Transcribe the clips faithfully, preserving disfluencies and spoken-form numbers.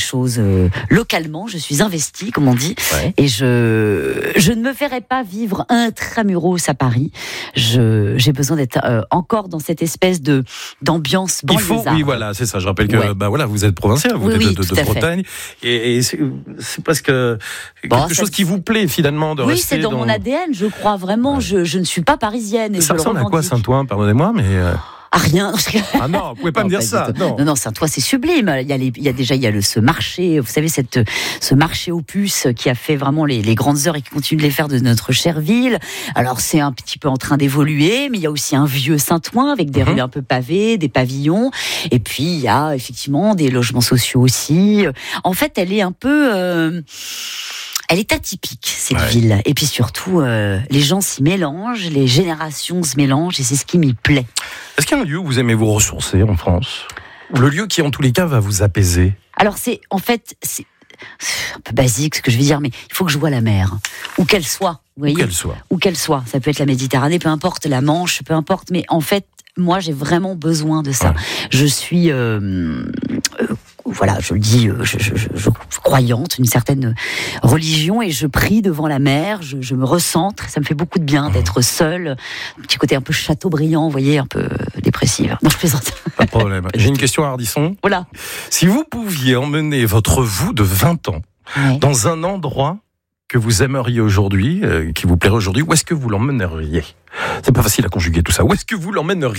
choses euh, localement. Je suis investie, comme on dit, ouais. et je je ne me ferai pas vivre intramuros à Paris. Je j'ai besoin d'être euh, encore dans cette espèce de d'ambiance banlieusarde. Il faut, oui, voilà, c'est ça. Je rappelle que ouais. bah voilà, vous êtes provincial, vous oui, êtes oui, de, de, de Bretagne, et, et c'est, c'est presque quelque bon, chose qui vous plaît finalement de oui, rester. Oui, c'est dans, dans mon A D N, je crois vraiment. Ouais. Je je ne suis pas parisienne. Et ça je ressemble le à quoi Saint-Ouen, pardonnez-moi, mais. Euh... Ah, rien. Ah non, vous pouvez pas non, me dire pas ça. Non, non, non Saint-Ouen, c'est sublime. Il y a, les, il y a déjà il y a le, ce marché, vous savez, cette, ce marché aux puces qui a fait vraiment les, les grandes heures et qui continue de les faire de notre chère ville. Alors, c'est un petit peu en train d'évoluer, mais il y a aussi un vieux Saint-Ouen avec des mm-hmm. rues un peu pavées, des pavillons. Et puis, il y a effectivement des logements sociaux aussi. En fait, elle est un peu... Euh, Elle est atypique, cette ouais. ville. Et puis surtout, euh, les gens s'y mélangent, les générations se mélangent, et c'est ce qui m'y plaît. Est-ce qu'il y a un lieu où vous aimez vous ressourcer en France ? Le lieu qui, en tous les cas, va vous apaiser ? Alors, c'est, en fait, c'est, c'est un peu basique ce que je vais dire, mais il faut que je voie la mer. Où qu'elle soit, vous voyez ? Où qu'elle soit. Où qu'elle soit. Ça peut être la Méditerranée, peu importe, la Manche, peu importe. Mais en fait, moi, j'ai vraiment besoin de ça. Ouais. Je suis... Euh, euh, Voilà, je le dis, je, je, je, je croyante, une certaine religion, et je prie devant la mer, je, je me recentre, ça me fait beaucoup de bien d'être seule, un petit côté un peu Chateaubriand, vous voyez, un peu dépressive. Non, je plaisante. Pas de problème. J'ai une question à Ardisson. Voilà. Si vous pouviez emmener votre vous de vingt ans ouais. dans un endroit que vous aimeriez aujourd'hui, euh, qui vous plairait aujourd'hui, où est-ce que vous l'emmèneriez ? C'est pas facile à conjuguer tout ça. Où est-ce que vous l'emmèneriez ?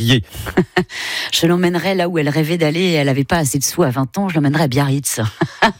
Je l'emmènerais là où elle rêvait d'aller et elle n'avait pas assez de sous à vingt ans, je l'emmènerais à Biarritz. Pourquoi ?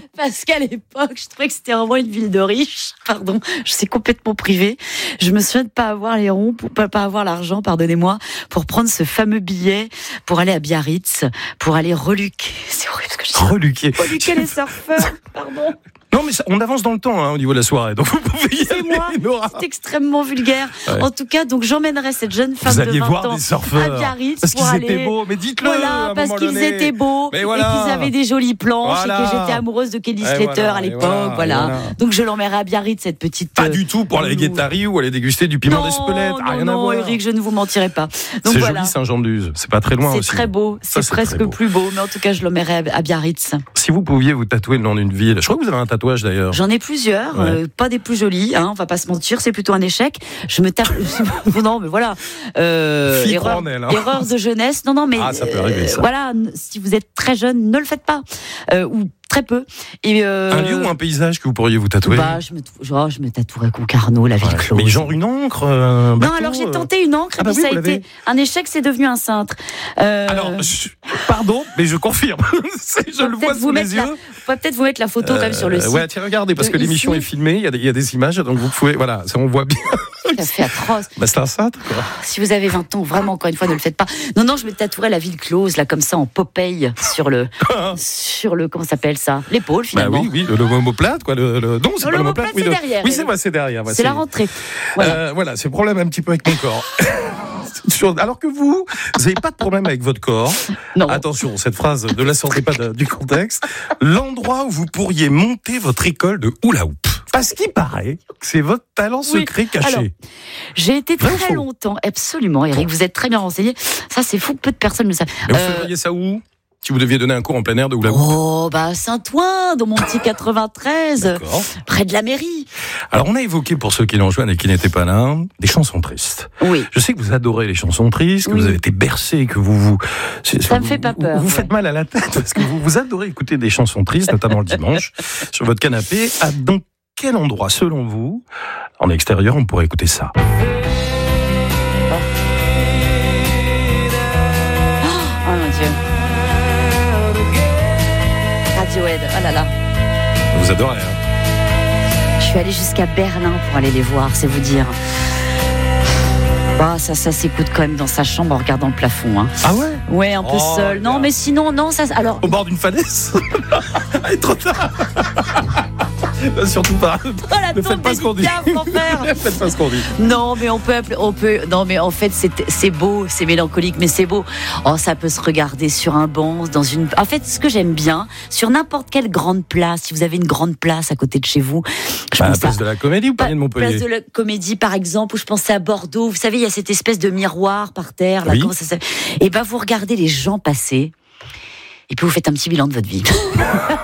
Parce qu'à l'époque, je trouvais que c'était vraiment une ville de riches. Pardon, je suis complètement privée. Je me souviens de pas avoir les ronds, pour pas, pas avoir l'argent, pardonnez-moi, pour prendre ce fameux billet pour aller à Biarritz, pour aller reluquer. C'est horrible ce que je dis. Reluquer. Reluquer les surfeurs, pardon. Non, mais ça, on avance dans le temps hein, au niveau de la soirée, donc vous pouvez y c'est aller, moi, Nora. C'est extrêmement vulgaire. Ouais. En tout cas, donc j'emmènerais cette jeune femme vous de alliez vingt voir ans des surfeurs, à Biarritz parce pour qu'ils aller... étaient beaux, mais dites-le voilà, à un parce moment qu'ils donné. étaient beaux mais voilà. et qu'ils avaient des jolies planches voilà. et que j'étais amoureuse de Kelly Slater voilà, à l'époque. Voilà, voilà. voilà. Donc je l'emmènerais à Biarritz, cette petite... Pas euh, du tout pour aller à Guétari ou aller déguster du piment non, d'Espelette. Non, rien non, à voir. Eric, je ne vous mentirai pas. Donc c'est voilà. joli Saint-Jean-de-Luz, c'est pas très loin c'est aussi. C'est très beau, c'est, Ça, presque c'est beau. plus beau, mais en tout cas je l'emmènerais à Biarritz. Si vous pouviez vous tatouer le nom d'une ville, je crois que vous avez un tatouage d'ailleurs. J'en ai plusieurs, ouais. euh, pas des plus jolis, hein, on va pas se mentir, c'est plutôt un échec. Je me tape, non mais voilà, euh, erreur, elle, hein. erreur de jeunesse. Non non mais ah, ça peut arriver, ça. Euh, voilà, si vous êtes très jeune, ne le faites pas, euh, ou très peu. Et euh, un lieu ou un paysage que vous pourriez vous tatouer? Bah, je me, genre, je me tatouerais Concarneau, la ville ouais. close. Mais genre une encre un bateau, non, alors j'ai tenté une encre, ah et bah puis oui, ça a été un échec, c'est devenu un cintre. Euh... Alors, je, pardon, mais je confirme. je le vois sous les yeux. La, vous pouvez peut-être vous mettre la photo euh, quand même sur le site. Ouais, tiens, regardez, parce que ici. l'émission est filmée, il y, a des, il y a des images, donc vous pouvez, voilà, ça on voit bien. Ça fait atroce. Bah, c'est un cintre, quoi. Si vous avez vingt ans, vraiment, encore une fois, ne le faites pas. Non, non, je me tatouerais la ville close, là, comme ça, en Popeye, sur le, sur le, comment ça s'appelle ça? L'épaule, finalement. Bah oui, oui, le, le l'omoplate, quoi. Le, le... Non, c'est non, pas l'omoplate, c'est oui, le... derrière. Oui, c'est vrai, c'est derrière. Ouais, c'est, c'est la rentrée. Voilà, euh, voilà c'est le problème un petit peu avec mon corps. Alors que vous, vous n'avez pas de problème avec votre corps. Non. Attention, cette phrase ne la sortez pas de, du contexte. L'endroit où vous pourriez monter votre école de hula hoop. Parce qu'il paraît que c'est votre talent secret oui. caché. Alors, j'ai été très Vrai longtemps, absolument, Eric, vous êtes très bien renseigné. Ça, c'est fou, peu de personnes le savent. Mais vous euh... feriez ça où ? Si vous deviez donner un cours en plein air de hula hoop. Oh, bah, Saint-Ouen, dans mon petit quatre-vingt-treize, D'accord. près de la mairie. Alors, on a évoqué, pour ceux qui l'ont joué et qui n'étaient pas là, des chansons tristes. Oui. Je sais que vous adorez les chansons tristes, que oui. vous avez été bercé, que vous vous... C'est, ça me fait pas peur. Vous, vous ouais. faites mal à la tête, parce que vous, vous adorez écouter des chansons tristes, notamment le dimanche, sur votre canapé. À dans quel endroit, selon vous, en extérieur, on pourrait écouter ça ? Oh mon Dieu. Radiohead, oh là là. Vous adorez, hein ? Je suis allée jusqu'à Berlin pour aller les voir, c'est vous dire. Bah, ça, ça s'écoute quand même dans sa chambre en regardant le plafond. Hein. Ah ouais ? Ouais, un peu oh, seul. Non, mais sinon, non, ça. Alors. Au bord d'une falaise ? Allez, trop tard. Surtout pas. Oh, la ne faites pas ce qu'on dit. Ne faites pas ce qu'on dit. Non, mais on peut, on peut. Non, mais en fait, c'est, c'est beau, c'est mélancolique, mais c'est beau. Oh, ça peut se regarder sur un banc, dans une. En fait, ce que j'aime bien, sur n'importe quelle grande place, si vous avez une grande place à côté de chez vous. Je bah, pense à la place à... de la Comédie ou Paris de Montpellier. Place de la Comédie, par exemple, où je pensais à Bordeaux. Vous savez, il y a cette espèce de miroir par terre. Là, oui. comment ça s'appelle ? Et ben, vous regardez les gens passer, et puis vous faites un petit bilan de votre vie.